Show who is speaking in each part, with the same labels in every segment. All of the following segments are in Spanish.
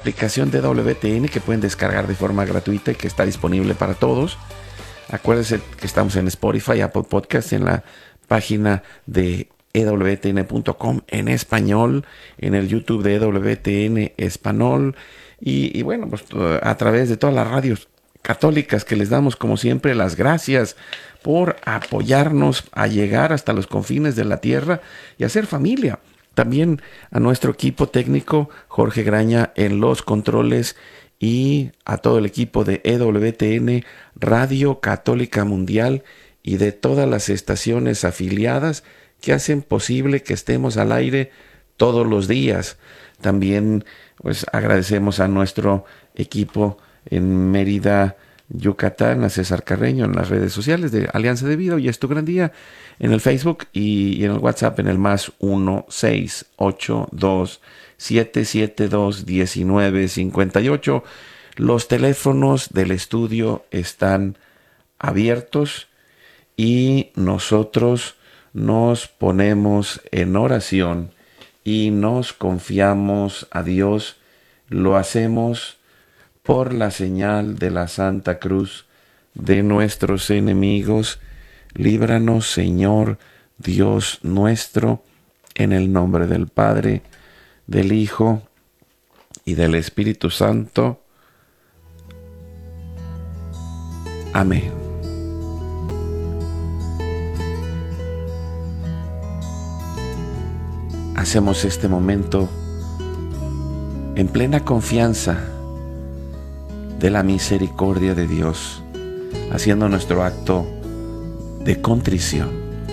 Speaker 1: aplicación de WTN que pueden descargar de forma gratuita y que está disponible para todos. Acuérdense que estamos en Spotify, Apple Podcasts, en la página de ewtn.com en español, en el YouTube de EWTN Español y bueno, pues a través de todas las radios católicas que les damos como siempre las gracias por apoyarnos a llegar hasta los confines de la tierra y hacer familia. También a nuestro equipo técnico, Jorge Graña en los controles y a todo el equipo de EWTN Radio Católica Mundial y de todas las estaciones afiliadas que hacen posible que estemos al aire todos los días. También pues agradecemos a nuestro equipo en Mérida, Yucatán, a César Carreño en las redes sociales de Alianza de Vida. Hoy es tu gran día en el Facebook y en el WhatsApp en el más 1-682-772-1958. Los teléfonos del estudio están abiertos y nosotros nos ponemos en oración y nos confiamos a Dios. Lo hacemos por la señal de la Santa Cruz de nuestros enemigos. Líbranos, Señor, Dios nuestro, en el nombre del Padre, del Hijo y del Espíritu Santo. Amén. Hacemos este momento en plena confianza de la misericordia de Dios, haciendo nuestro acto de contrición.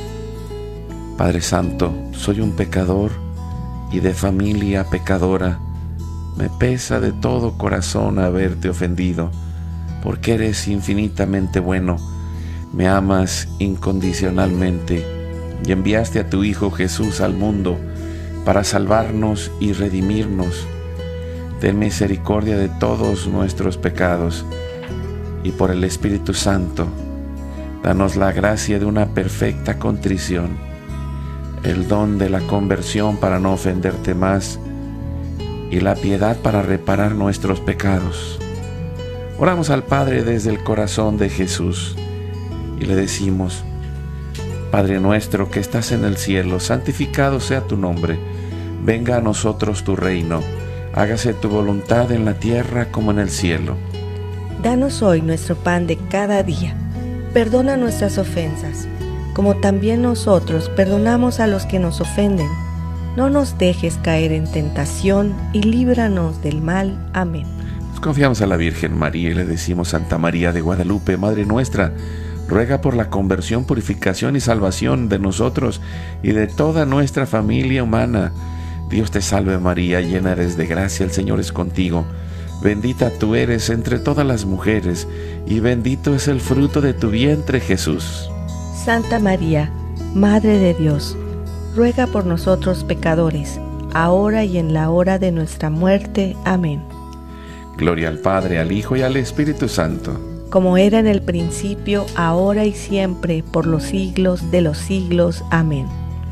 Speaker 1: Padre Santo, soy un pecador y de familia pecadora. Me pesa de todo corazón haberte ofendido, porque eres infinitamente bueno, me amas incondicionalmente y enviaste a tu Hijo Jesús al mundo para salvarnos y redimirnos. Ten misericordia de todos nuestros pecados y por el Espíritu Santo, danos la gracia de una perfecta contrición, el don de la conversión para no ofenderte más y la piedad para reparar nuestros pecados. Oramos al Padre desde el corazón de Jesús y le decimos: Padre nuestro que estás en el cielo, santificado sea tu nombre. Venga a nosotros tu reino. Hágase tu voluntad en la tierra como en el cielo.
Speaker 2: Danos hoy nuestro pan de cada día. Perdona nuestras ofensas, como también nosotros perdonamos a los que nos ofenden. No nos dejes caer en tentación y líbranos del mal. Amén.
Speaker 1: Nos confiamos a la Virgen María y le decimos: Santa María de Guadalupe, Madre nuestra, ruega por la conversión, purificación y salvación de nosotros y de toda nuestra familia humana. Dios te salve María, llena eres de gracia, el Señor es contigo. Bendita tú eres entre todas las mujeres, y bendito es el fruto de tu vientre, Jesús.
Speaker 2: Santa María, Madre de Dios, ruega por nosotros pecadores, ahora y en la hora de nuestra muerte. Amén.
Speaker 1: Gloria al Padre, al Hijo y al Espíritu Santo.
Speaker 2: Como era en el principio, ahora y siempre, por los siglos de los siglos. Amén.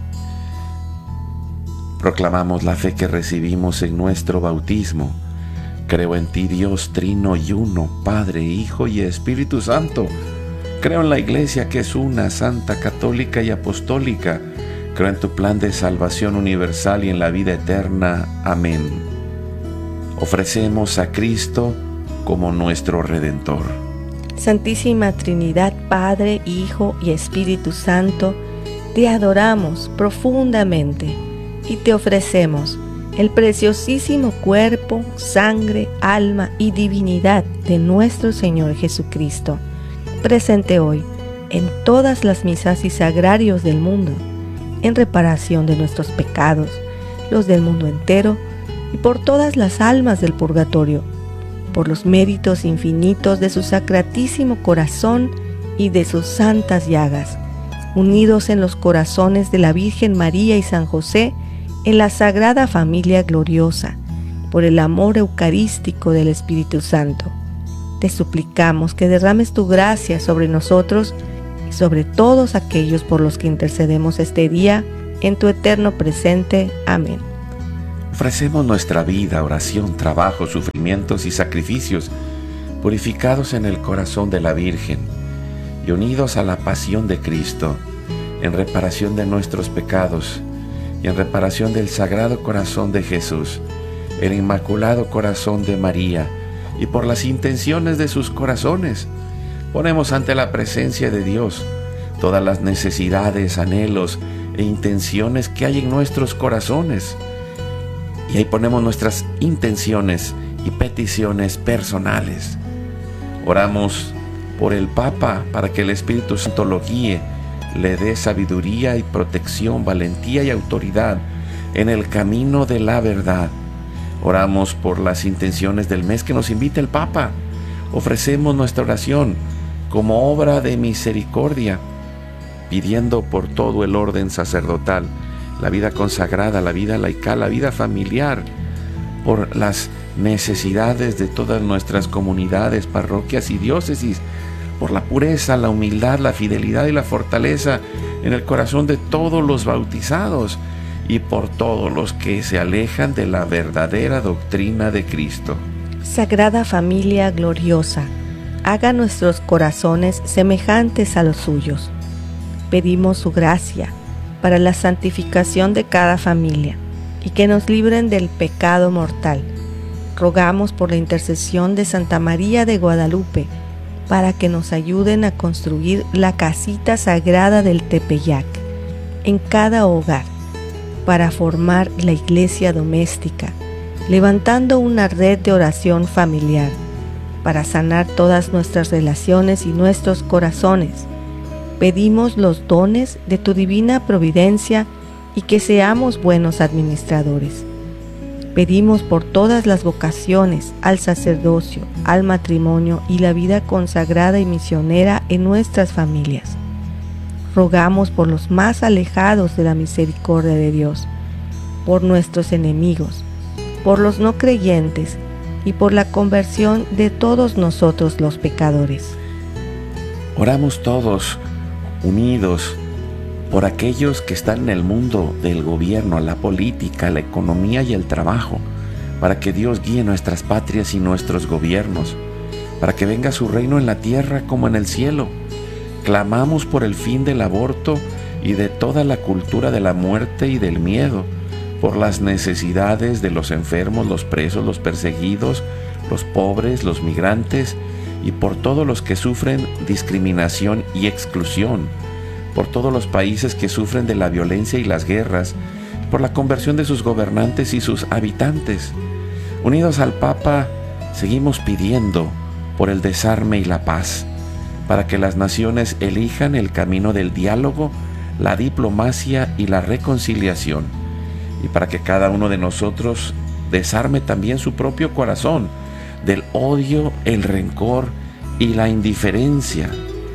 Speaker 1: Proclamamos la fe que recibimos en nuestro bautismo. Creo en ti, Dios trino y uno, Padre, Hijo y Espíritu Santo. Creo en la Iglesia que es una, santa, católica y apostólica. Creo en tu plan de salvación universal y en la vida eterna. Amén. Ofrecemos a Cristo como nuestro Redentor.
Speaker 2: Santísima Trinidad, Padre, Hijo y Espíritu Santo, te adoramos profundamente y te ofrecemos el preciosísimo cuerpo, sangre, alma y divinidad de nuestro Señor Jesucristo, presente hoy en todas las misas y sagrarios del mundo, en reparación de nuestros pecados, los del mundo entero y por todas las almas del purgatorio, por los méritos infinitos de su sacratísimo corazón y de sus santas llagas, unidos en los corazones de la Virgen María y San José, en la Sagrada Familia Gloriosa, por el amor eucarístico del Espíritu Santo. Te suplicamos que derrames tu gracia sobre nosotros y sobre todos aquellos por los que intercedemos este día, en tu eterno presente. Amén.
Speaker 1: Ofrecemos nuestra vida, oración, trabajo, sufrimientos y sacrificios, purificados en el corazón de la Virgen y unidos a la pasión de Cristo, en reparación de nuestros pecados y en reparación del Sagrado Corazón de Jesús, el Inmaculado Corazón de María, y por las intenciones de sus corazones. Ponemos ante la presencia de Dios todas las necesidades, anhelos e intenciones que hay en nuestros corazones. Y ahí ponemos nuestras intenciones y peticiones personales. Oramos por el Papa para que el Espíritu Santo lo guíe, le dé sabiduría y protección, valentía y autoridad en el camino de la verdad. Oramos por las intenciones del mes que nos invita el Papa. Ofrecemos nuestra oración como obra de misericordia, pidiendo por todo el orden sacerdotal, la vida consagrada, la vida laical, la vida familiar, por las necesidades de todas nuestras comunidades, parroquias y diócesis, por la pureza, la humildad, la fidelidad y la fortaleza en el corazón de todos los bautizados y por todos los que se alejan de la verdadera doctrina de Cristo.
Speaker 2: Sagrada Familia gloriosa, haga nuestros corazones semejantes a los suyos. Pedimos su gracia para la santificación de cada familia y que nos libren del pecado mortal. Rogamos por la intercesión de Santa María de Guadalupe para que nos ayuden a construir la casita sagrada del Tepeyac en cada hogar, para formar la iglesia doméstica, levantando una red de oración familiar, para sanar todas nuestras relaciones y nuestros corazones. Pedimos los dones de tu divina providencia y que seamos buenos administradores. Pedimos por todas las vocaciones al sacerdocio, al matrimonio y la vida consagrada y misionera en nuestras familias. Rogamos por los más alejados de la misericordia de Dios, por nuestros enemigos, por los no creyentes y por la conversión de todos nosotros los pecadores.
Speaker 1: Oramos todos unidos por aquellos que están en el mundo del gobierno, la política, la economía y el trabajo, para que Dios guíe nuestras patrias y nuestros gobiernos, para que venga su reino en la tierra como en el cielo. Clamamos por el fin del aborto y de toda la cultura de la muerte y del miedo, por las necesidades de los enfermos, los presos, los perseguidos, los pobres, los migrantes y por todos los que sufren discriminación y exclusión, por todos los países que sufren de la violencia y las guerras, por la conversión de sus gobernantes y sus habitantes. Unidos al Papa, seguimos pidiendo por el desarme y la paz, para que las naciones elijan el camino del diálogo, la diplomacia y la reconciliación, y para que cada uno de nosotros desarme también su propio corazón del odio, el rencor y la indiferencia.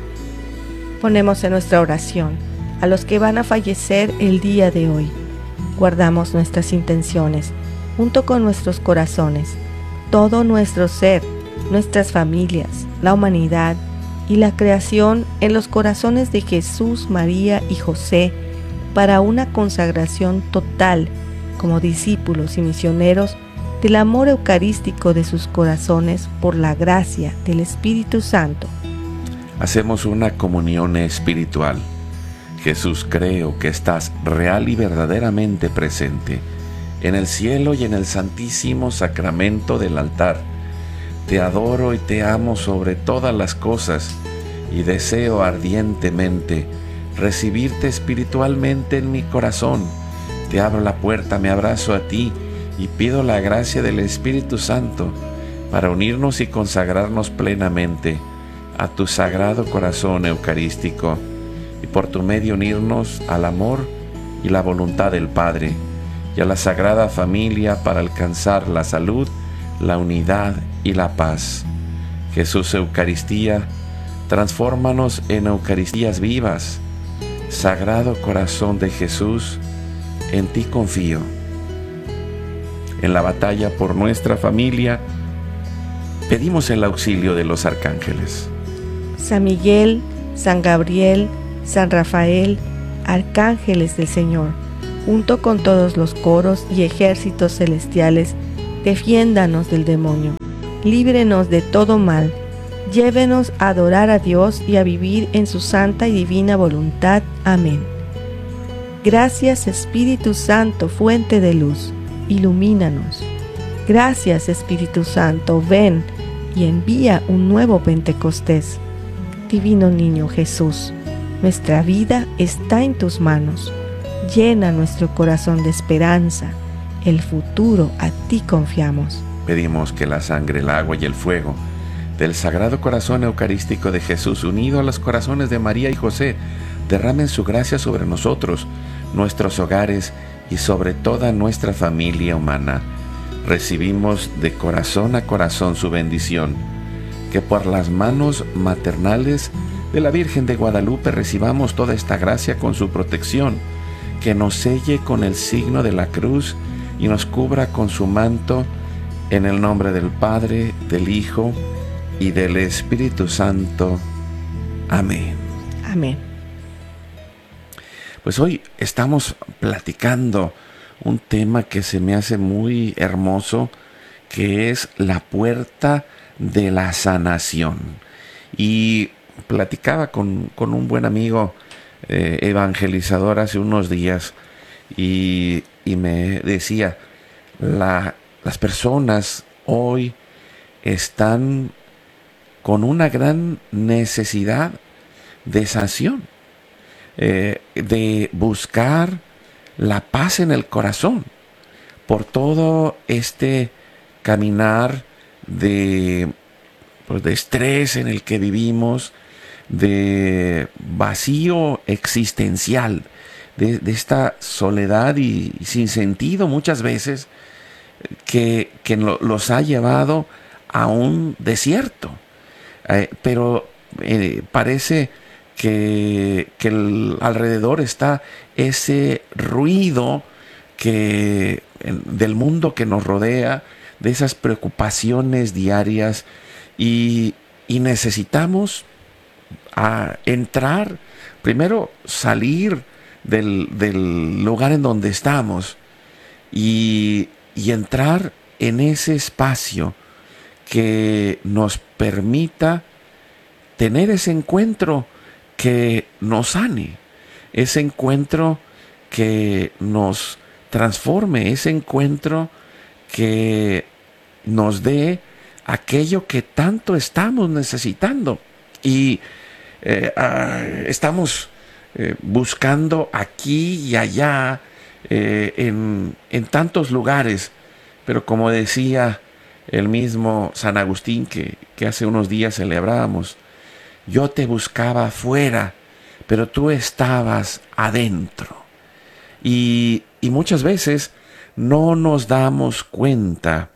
Speaker 2: Ponemos en nuestra oración a los que van a fallecer el día de hoy. Guardamos nuestras intenciones junto con nuestros corazones, todo nuestro ser, nuestras familias, la humanidad y la creación en los corazones de Jesús, María y José para una consagración total como discípulos y misioneros del amor eucarístico de sus corazones por la gracia del Espíritu Santo.
Speaker 1: Hacemos una comunión espiritual. Jesús, creo que estás real y verdaderamente presente en el cielo y en el santísimo sacramento del altar. Te adoro y te amo sobre todas las cosas y deseo ardientemente recibirte espiritualmente en mi corazón. Te abro la puerta, me abrazo a ti y pido la gracia del Espíritu Santo para unirnos y consagrarnos plenamente a tu sagrado corazón eucarístico y por tu medio unirnos al amor y la voluntad del Padre y a la Sagrada Familia para alcanzar la salud, la unidad y la paz. Jesús Eucaristía, transfórmanos en Eucaristías vivas. Sagrado Corazón de Jesús, en ti confío. En la batalla por nuestra familia, pedimos el auxilio de los arcángeles.
Speaker 2: San Miguel, San Gabriel, San Rafael, arcángeles del Señor, junto con todos los coros y ejércitos celestiales, defiéndanos del demonio, líbrenos de todo mal, llévenos a adorar a Dios y a vivir en su santa y divina voluntad. Amén. Gracias Espíritu Santo, fuente de luz, ilumínanos. Gracias Espíritu Santo, ven y envía un nuevo Pentecostés. Divino Niño Jesús, nuestra vida está en tus manos. Llena nuestro corazón de esperanza. El futuro a ti confiamos.
Speaker 1: Pedimos que la sangre, el agua y el fuego del Sagrado Corazón Eucarístico de Jesús, unido a los corazones de María y José, derramen su gracia sobre nosotros, nuestros hogares y sobre toda nuestra familia humana. Recibimos de corazón a corazón su bendición. Que por las manos maternales de la Virgen de Guadalupe recibamos toda esta gracia con su protección, que nos selle con el signo de la cruz y nos cubra con su manto, en el nombre del Padre, del Hijo y del Espíritu Santo. Amén.
Speaker 2: Amén.
Speaker 1: Pues hoy estamos platicando un tema que se me hace muy hermoso, que es la puerta de la sanación. Y platicaba con un buen amigo evangelizador hace unos días y me decía, las personas hoy están con una gran necesidad de sanación, de buscar la paz en el corazón por todo este caminar de estrés en el que vivimos, de vacío existencial, de esta soledad y sin sentido muchas veces que los ha llevado a un desierto. Pero parece que alrededor está ese ruido del mundo que nos rodea, de esas preocupaciones diarias, y necesitamos entrar, primero salir del lugar en donde estamos y entrar en ese espacio que nos permita tener ese encuentro que nos sane, ese encuentro que nos transforme, ese encuentro que nos dé aquello que tanto estamos necesitando. Y estamos buscando aquí y allá, en tantos lugares, pero como decía el mismo San Agustín que hace unos días celebrábamos, yo te buscaba afuera, pero tú estabas adentro. Y muchas veces no nos damos cuenta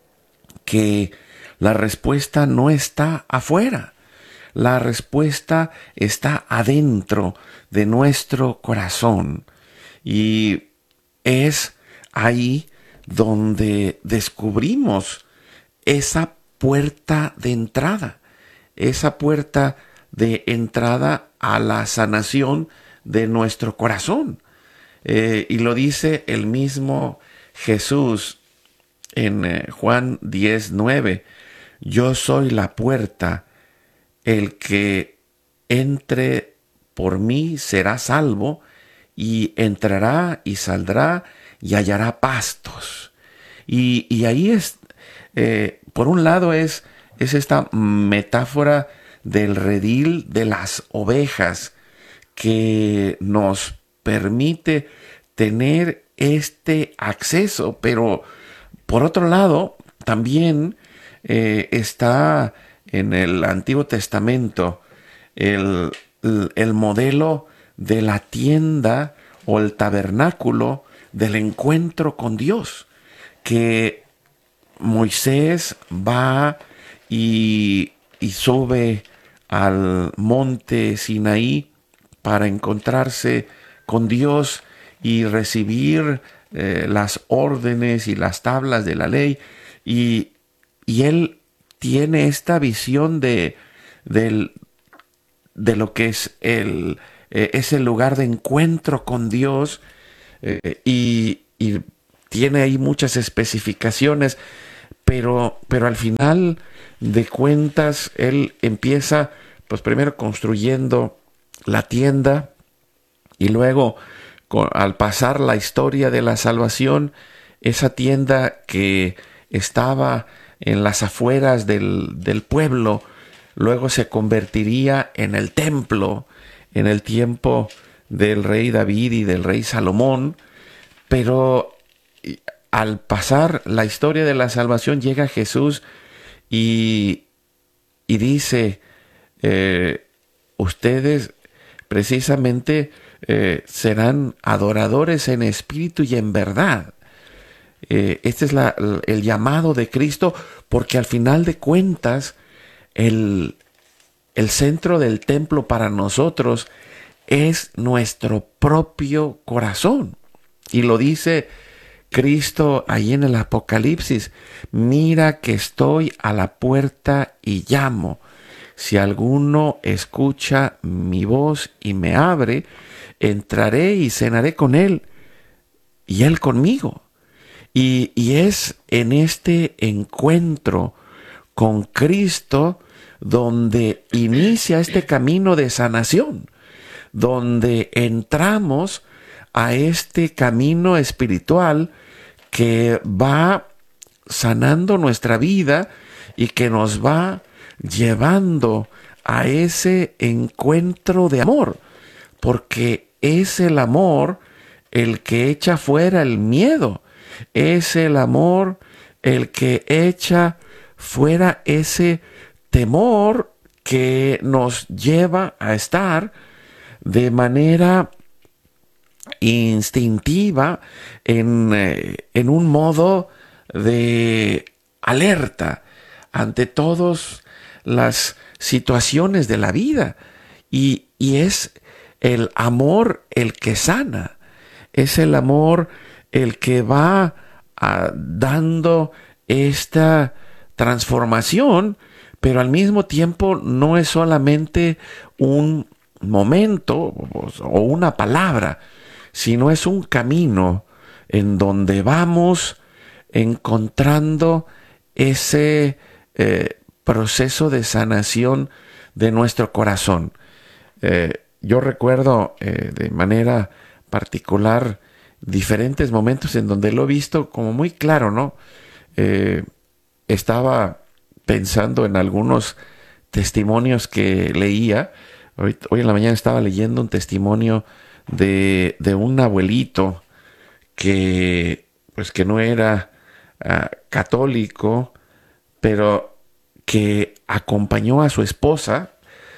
Speaker 1: que la respuesta no está afuera. La respuesta está adentro de nuestro corazón. Y es ahí donde descubrimos esa puerta de entrada. Esa puerta de entrada a la sanación de nuestro corazón. Y lo dice el mismo Jesús en Juan 10:9. Yo soy la puerta. El que entre por mí será salvo, y entrará y saldrá y hallará pastos. Y ahí es, por un lado es esta metáfora del redil de las ovejas que nos permite tener este acceso, pero por otro lado también está en el Antiguo Testamento el modelo de la tienda o el tabernáculo del encuentro con Dios, que Moisés va y sube al monte Sinaí para encontrarse con Dios y recibir las órdenes y las tablas de la ley, y él tiene esta visión de lo que es ese lugar de encuentro con Dios, y tiene ahí muchas especificaciones, pero al final de cuentas él empieza pues primero construyendo la tienda y luego al pasar la historia de la salvación, esa tienda que estaba en las afueras del pueblo, luego se convertiría en el templo en el tiempo del rey David y del rey Salomón. Pero al pasar la historia de la salvación llega Jesús y dice, ustedes precisamente serán adoradores en espíritu y en verdad. Este es el llamado de Cristo, porque al final de cuentas el centro del templo para nosotros es nuestro propio corazón. Y lo dice Cristo ahí en el Apocalipsis: mira que estoy a la puerta y llamo. Si alguno escucha mi voz y me abre, entraré y cenaré con él y él conmigo. Y es en este encuentro con Cristo donde inicia este camino de sanación, donde entramos a este camino espiritual que va sanando nuestra vida y que nos va llevando a ese encuentro de amor, porque es el amor el que echa fuera el miedo, es el amor el que echa fuera ese temor que nos lleva a estar de manera instintiva en un modo de alerta ante todas las situaciones de la vida. Y es el amor el que sana, es el amor el que va dando esta transformación, pero al mismo tiempo no es solamente un momento o una palabra, sino es un camino en donde vamos encontrando ese proceso de sanación de nuestro corazón. Yo recuerdo de manera particular diferentes momentos en donde lo he visto como muy claro, ¿no? Estaba pensando en algunos testimonios que leía. Hoy en la mañana estaba leyendo un testimonio de un abuelito que no era católico, pero que acompañó a su esposa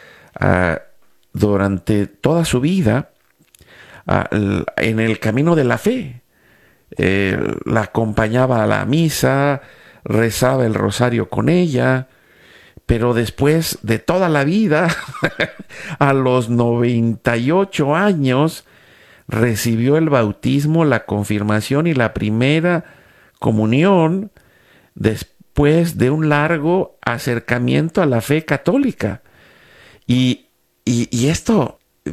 Speaker 1: durante toda su vida en el camino de la fe. La acompañaba a la misa, rezaba el rosario con ella, pero después de toda la vida, a los 98 años, recibió el bautismo, la confirmación y la primera comunión después de un largo acercamiento a la fe católica. Y esto,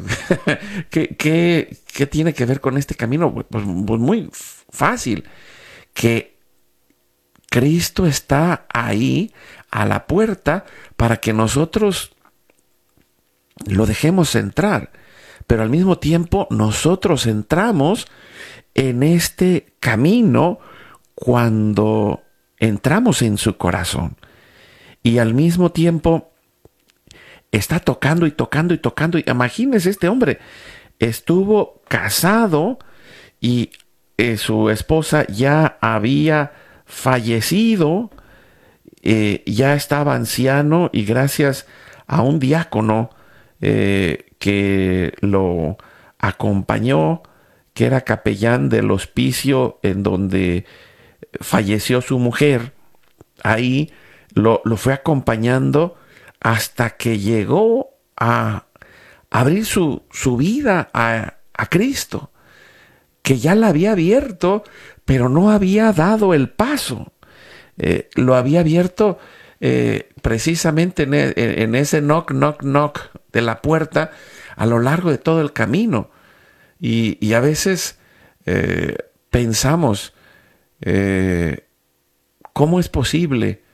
Speaker 1: ¿qué tiene que ver con este camino? Pues muy fácil, que Cristo está ahí a la puerta para que nosotros lo dejemos entrar, pero al mismo tiempo nosotros entramos en este camino cuando entramos en su corazón, y al mismo tiempo está tocando y tocando y tocando. Imagínense, este hombre estuvo casado y su esposa ya había fallecido, ya estaba anciano, y gracias a un diácono que lo acompañó, que era capellán del hospicio en donde falleció su mujer, ahí lo fue acompañando hasta que llegó a abrir su vida a Cristo, que ya la había abierto, pero no había dado el paso. Lo había abierto precisamente en ese knock, knock, knock de la puerta a lo largo de todo el camino. Y a veces pensamos, ¿cómo es posible